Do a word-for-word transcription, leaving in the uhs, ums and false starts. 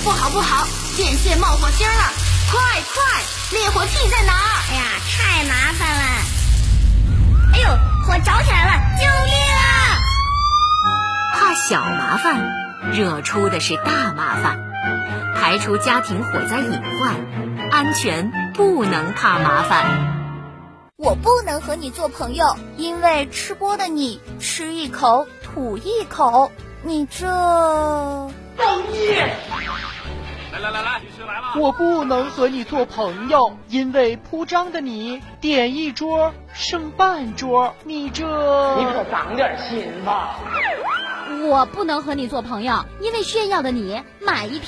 不好不好，电线冒火星了！快快，灭火器在哪儿？ 哎呀，太麻烦了！哎呦，火着起来了！救命啊！ 怕小麻烦，惹出的是大麻烦。排除家庭火灾隐患，安全不能怕麻烦。 我不能和你做朋友，因为吃播的你吃一口吐一口，你这造孽！来来来来，律师来了。 我不能和你做朋友，因为铺张的你点一桌剩半桌，你这你可长点心吧。 我不能和你做朋友，因为炫耀的你买一